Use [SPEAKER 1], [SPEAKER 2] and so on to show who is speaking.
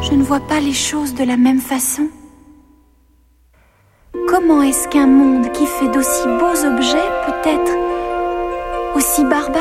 [SPEAKER 1] je ne vois pas les choses de la même façon. Comment est-ce qu'un monde qui fait d'aussi beaux objets peut être aussi barbare ?